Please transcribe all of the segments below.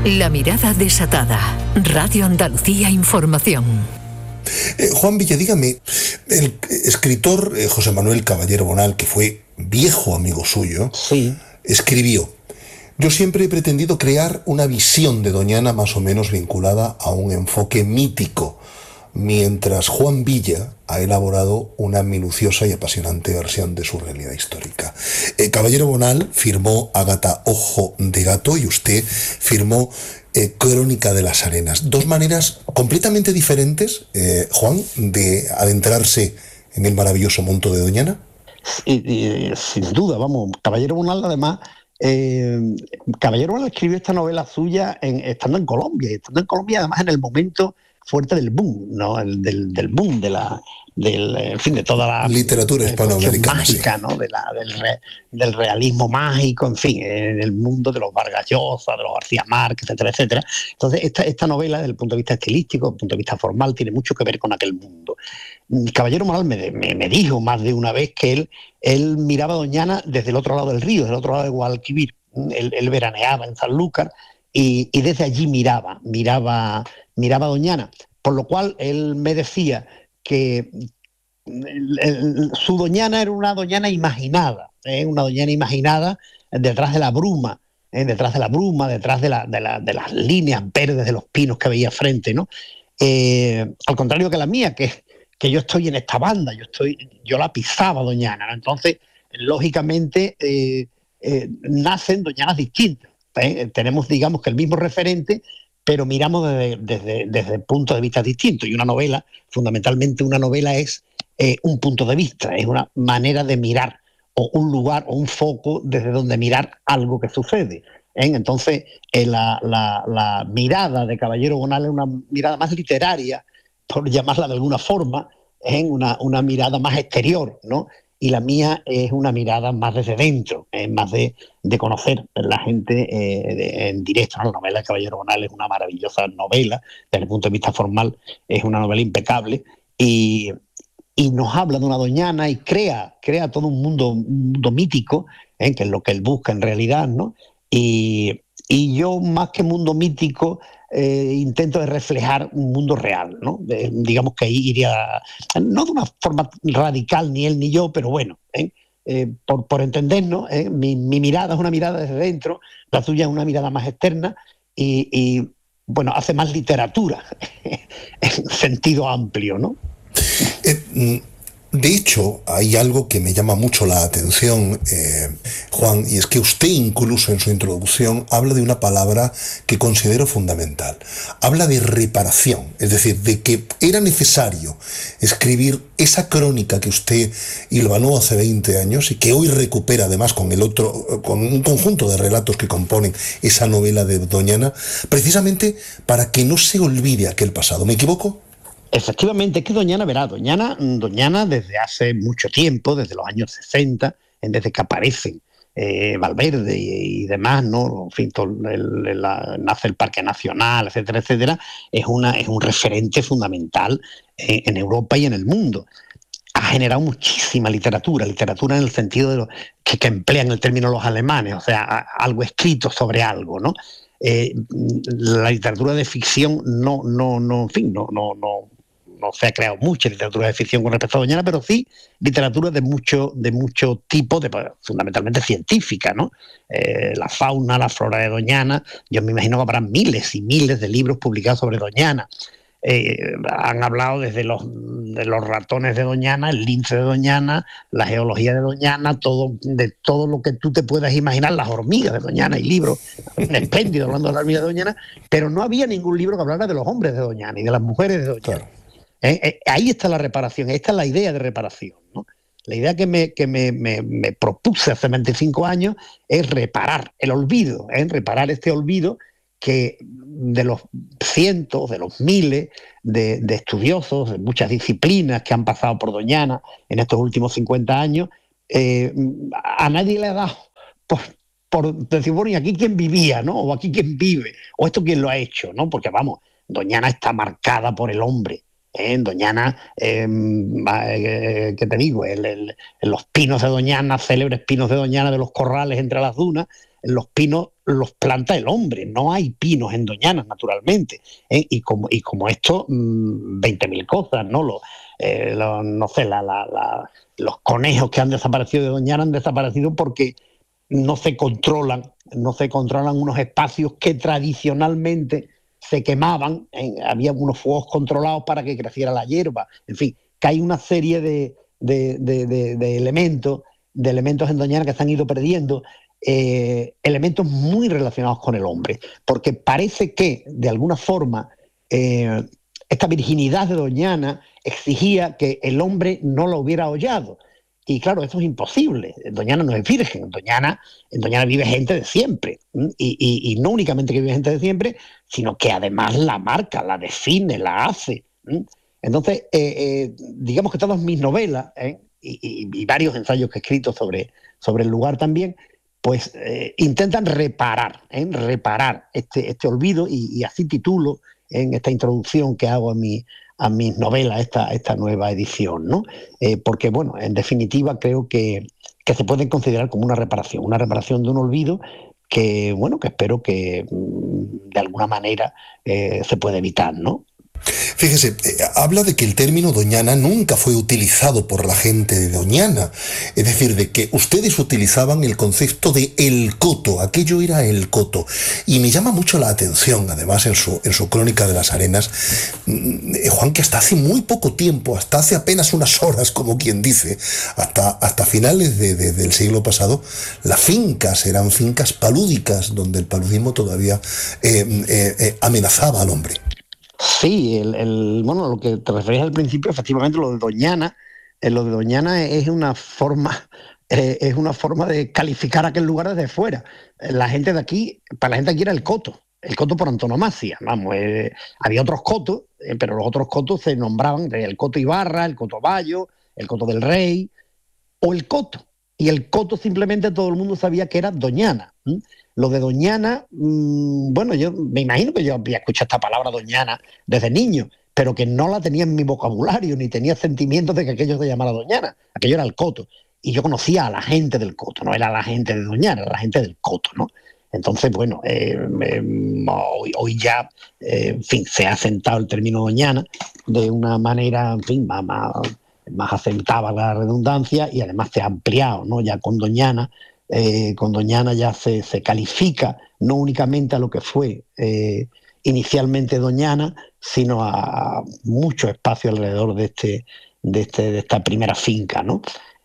La mirada desatada. Radio Andalucía Información. Juan Villa, dígame, el escritor José Manuel Caballero Bonal, que fue viejo amigo suyo, sí, escribió: yo siempre he pretendido crear una visión de Doñana más o menos vinculada a un enfoque mítico, mientras Juan Villa ha elaborado una minuciosa y apasionante versión de su realidad histórica. Caballero Bonal firmó Ágata Ojo de Gato y usted firmó Crónica de las Arenas. Dos maneras completamente diferentes, Juan, de adentrarse en el maravilloso mundo de Doñana. Sin duda, vamos, Caballero Bonal además... Caballero Bonal escribió esta novela suya estando en Colombia, y estando en Colombia además en el momento fuerte del boom, ¿no? Del boom en fin, de toda la literatura hispanoamericana mágica, ¿no? Del realismo mágico, en fin, en el mundo de los Vargas Llosa, de los García Márquez, etcétera, etcétera. Entonces, esta novela, desde el punto de vista estilístico, desde el punto de vista formal, tiene mucho que ver con aquel mundo. Caballero Bonal me dijo más de una vez que él miraba a Doñana desde el otro lado del río, desde el otro lado de Guadalquivir. Él veraneaba en Sanlúcar y desde allí miraba a Doñana, por lo cual él me decía que su Doñana era una Doñana imaginada detrás de la bruma, detrás de las líneas verdes de los pinos que veía frente, ¿no? Al contrario que la mía, que yo estoy en esta banda, yo la pisaba Doñana, ¿no? Entonces, lógicamente, nacen Doñanas distintas. Tenemos, digamos, que el mismo referente, pero miramos desde puntos de vista distintos. Y una novela, fundamentalmente una novela es un punto de vista, es una manera de mirar, o un lugar, o un foco desde donde mirar algo que sucede. Entonces, la mirada de Caballero Bonal es una mirada más literaria, por llamarla de alguna forma, una mirada más exterior, ¿no? Y la mía es una mirada más desde dentro, más de conocer a la gente en directo, ¿no? La novela de Caballero Bonal es una maravillosa novela, desde el punto de vista formal es una novela impecable, y nos habla de una Doñana y crea todo un mundo mítico, que es lo que él busca en realidad, ¿no? Y yo, más que mundo mítico, intento de reflejar un mundo real, ¿no? Digamos que ahí iría, no de una forma radical ni él ni yo, pero bueno, por entendernos, mi mirada es una mirada desde dentro, la tuya es una mirada más externa y bueno, hace más literatura en sentido amplio, ¿no? De hecho, hay algo que me llama mucho la atención, Juan, y es que usted incluso en su introducción habla de una palabra que considero fundamental. Habla de reparación, es decir, de que era necesario escribir esa crónica que usted hilvanó hace 20 años y que hoy recupera además con un conjunto de relatos que componen esa novela de Doñana, precisamente para que no se olvide aquel pasado. ¿Me equivoco? Efectivamente, es que Doñana desde hace mucho tiempo, desde los años 60, desde que aparecen Valverde y demás, ¿no? En fin, nace el Parque Nacional, etcétera, etcétera, es un referente fundamental en Europa y en el mundo. Ha generado muchísima literatura en el sentido de que emplean el término los alemanes, o sea, algo escrito sobre algo, ¿no? La literatura de ficción no se ha creado mucha literatura de ficción con respecto a Doñana, pero sí literatura de mucho tipo, fundamentalmente científica, ¿no? La fauna, la flora de Doñana, yo me imagino que habrá miles y miles de libros publicados sobre Doñana. Han hablado desde los ratones de Doñana, el lince de Doñana, la geología de Doñana, de todo lo que tú te puedas imaginar, las hormigas de Doñana, hay libros espléndidos hablando de las hormigas de Doñana, pero no había ningún libro que hablara de los hombres de Doñana y de las mujeres de Doñana. Claro. Ahí está la reparación, esta es la idea de reparación, ¿no? La idea que me propuse hace 25 años es reparar el olvido, reparar este olvido que de los cientos, de los miles de estudiosos de muchas disciplinas que han pasado por Doñana en estos últimos 50 años, a nadie le ha dado por decir, bueno, ¿y aquí quién vivía, no? O aquí quién vive, o esto quién lo ha hecho, ¿no? Porque vamos, Doñana está marcada por el hombre. En Doñana, ¿qué te digo? Los pinos de Doñana, célebres pinos de Doñana de los corrales entre las dunas, los pinos los planta el hombre, no hay pinos en Doñana, naturalmente, ¿eh? Y como esto, 20.000 cosas, ¿no? No sé, los conejos que han desaparecido de Doñana han desaparecido porque no se controlan unos espacios que tradicionalmente se quemaban, había unos fuegos controlados para que creciera la hierba, en fin, que hay una serie de elementos en Doñana que se han ido perdiendo, elementos muy relacionados con el hombre, porque parece que, de alguna forma, esta virginidad de Doñana exigía que el hombre no la hubiera hollado. Y claro, eso es imposible. Doñana no es virgen. En Doñana vive gente de siempre. Y no únicamente que vive gente de siempre, sino que además la marca, la define, la hace. Entonces, digamos que todas mis novelas, y varios ensayos que he escrito sobre el lugar también, pues intentan reparar este olvido, y así titulo en esta introducción que hago a mis novelas esta nueva edición, ¿no? Porque, bueno, en definitiva creo que se pueden considerar como una reparación de un olvido que, bueno, que espero que de alguna manera se pueda evitar, ¿no? Fíjese, habla de que el término Doñana nunca fue utilizado por la gente de Doñana, es decir, de que ustedes utilizaban el concepto de el coto, aquello era el coto, y me llama mucho la atención, además en su Crónica de las Arenas, Juan, que hasta hace muy poco tiempo, hasta hace apenas unas horas, como quien dice, hasta finales del siglo pasado, las fincas eran fincas palúdicas, donde el paludismo todavía amenazaba al hombre. Sí, bueno, lo que te referías al principio, efectivamente, lo de Doñana es una forma de calificar aquel lugar desde fuera. La gente de aquí, para la gente de aquí era el coto por antonomasia. Vamos, había otros cotos, pero los otros cotos se nombraban el coto Ibarra, el coto Bayo, el coto del Rey, o el coto. Y el coto simplemente todo el mundo sabía que era Doñana. Lo de Doñana, bueno, yo me imagino que yo había escuchado esta palabra Doñana desde niño, pero que no la tenía en mi vocabulario, ni tenía sentimientos de que aquello se llamara Doñana. Aquello era el coto. Y yo conocía a la gente del coto, no era la gente de Doñana, era la gente del coto, ¿no? Entonces, bueno, hoy ya, en fin, se ha asentado el término Doñana de una manera, en fin, más acentada la redundancia, y además se ha ampliado, ¿no? Ya con Doñana ya se califica no únicamente a lo que fue inicialmente Doñana, sino a mucho espacio alrededor de esta primera finca, ¿no?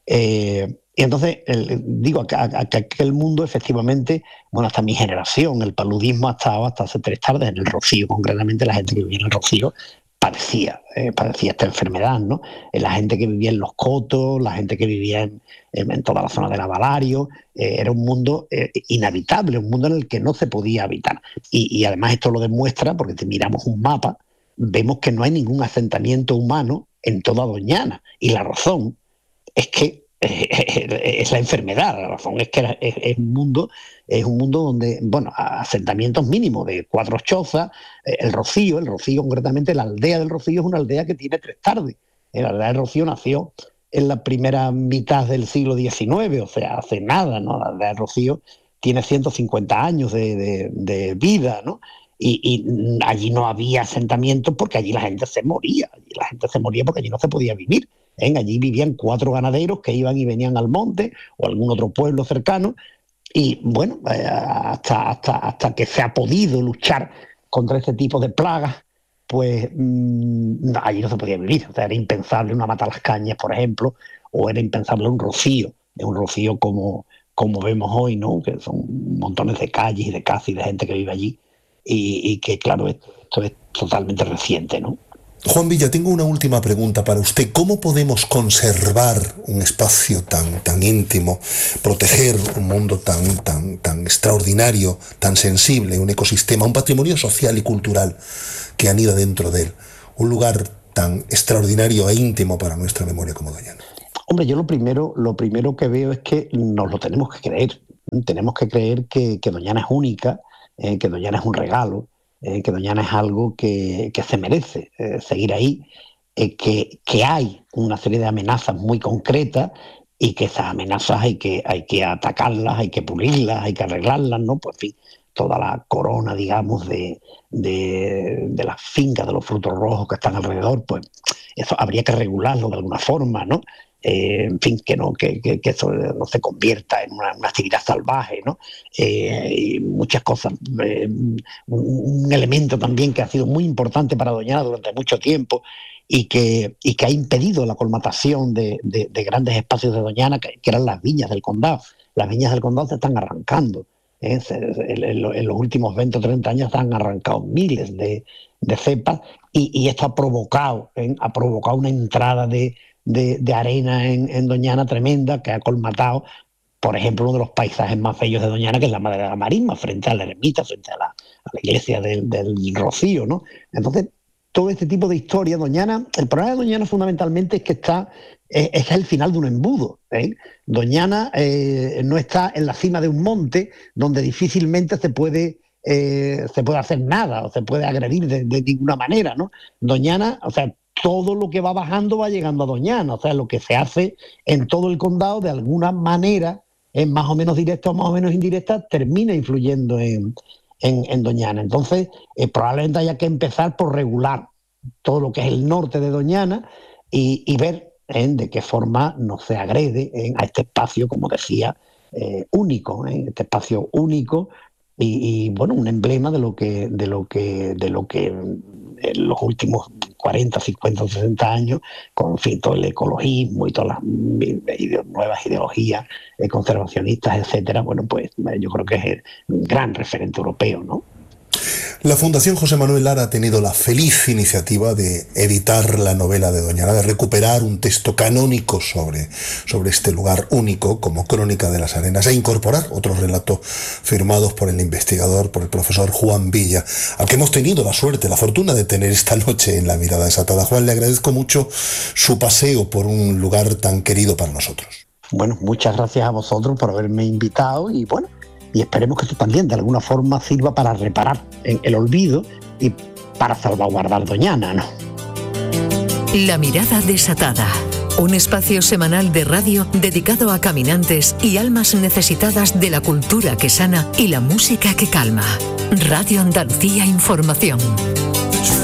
Y entonces, digo, que aquel mundo, efectivamente, bueno, hasta mi generación, el paludismo ha estado hasta hace 3 tardes en el Rocío, concretamente la gente que vivía en el Rocío padecía esta enfermedad, ¿no? La gente que vivía en los cotos, la gente que vivía en toda la zona del Avalario, era un mundo inhabitable, un mundo en el que no se podía habitar. Y además esto lo demuestra porque si miramos un mapa, vemos que no hay ningún asentamiento humano en toda Doñana. Y la razón es que es la enfermedad, la razón es que es un mundo donde, bueno, asentamientos mínimos de 4 chozas, el Rocío concretamente, la aldea del Rocío es una aldea que tiene 3 tardes. La aldea del Rocío nació en la primera mitad del siglo XIX, o sea, hace nada, ¿no? La aldea del Rocío tiene 150 años de vida, ¿no? Y allí no había asentamientos porque allí la gente se moría porque allí no se podía vivir. Allí vivían 4 ganaderos que iban y venían al monte o algún otro pueblo cercano, y bueno, hasta que se ha podido luchar contra este tipo de plagas, pues allí no se podía vivir. O sea, era impensable una Matalascañas, por ejemplo, o era impensable un Rocío como vemos hoy, ¿no? Que son montones de calles y de casas y de gente que vive allí, y que, claro, esto es totalmente reciente, ¿no? Juan Villa, tengo una última pregunta para usted. ¿Cómo podemos conservar un espacio tan íntimo, proteger un mundo tan extraordinario, tan sensible, un ecosistema, un patrimonio social y cultural que anida dentro de él? Un lugar tan extraordinario e íntimo para nuestra memoria como Doñana. Hombre, yo lo primero que veo es que nos lo tenemos que creer. Tenemos que creer que Doñana es única, que Doñana es un regalo, que Doñana es algo que se merece seguir ahí, que hay una serie de amenazas muy concretas y que esas amenazas hay que atacarlas, hay que pulirlas, hay que arreglarlas, ¿no? Pues en fin, toda la corona, digamos, de las fincas, de los frutos rojos que están alrededor, pues eso habría que regularlo de alguna forma, ¿no? En fin, que eso no se convierta en una actividad salvaje, ¿no? Y muchas cosas. Un elemento también que ha sido muy importante para Doñana durante mucho tiempo y que ha impedido la colmatación de grandes espacios de Doñana, que eran las viñas del condado. Las viñas del condado se están arrancando. En los últimos 20 o 30 años se han arrancado miles de cepas y esto ha provocado una entrada de arena en Doñana tremenda, que ha colmatado, por ejemplo, uno de los paisajes más bellos de Doñana, que es la Madre de la Marisma, frente a la ermita, frente a la iglesia del Rocío, ¿no? Entonces, todo este tipo de historia, Doñana, el problema de Doñana fundamentalmente es que es el final de un embudo, ¿eh? Doñana no está en la cima de un monte donde difícilmente se puede hacer nada o se puede agredir de ninguna manera, ¿no? Doñana, o sea, todo lo que va bajando va llegando a Doñana, o sea, lo que se hace en todo el condado de alguna manera, más o menos directa o más o menos indirecta, termina influyendo en Doñana. Entonces, probablemente haya que empezar por regular todo lo que es el norte de Doñana y ver de qué forma no se agrede a este espacio, como decía, único, este espacio único y bueno, un emblema de lo que en los últimos 40, 50, 60 años, con fin, todo el ecologismo y todas las nuevas ideologías conservacionistas, etcétera, bueno, pues yo creo que es un gran referente europeo, ¿no? La Fundación José Manuel Lara ha tenido la feliz iniciativa de editar la novela de Doñana, de recuperar un texto canónico sobre este lugar único como Crónica de las Arenas e incorporar otros relatos firmados por el investigador, por el profesor Juan Villa, al que hemos tenido la suerte, la fortuna de tener esta noche en La Mirada Desatada. Juan, le agradezco mucho su paseo por un lugar tan querido para nosotros. Bueno, muchas gracias a vosotros por haberme invitado y bueno, y esperemos que esto también de alguna forma sirva para reparar en el olvido y para salvaguardar Doñana, ¿no? La Mirada Desatada, un espacio semanal de radio dedicado a caminantes y almas necesitadas de la cultura que sana y la música que calma. Radio Andalucía Información.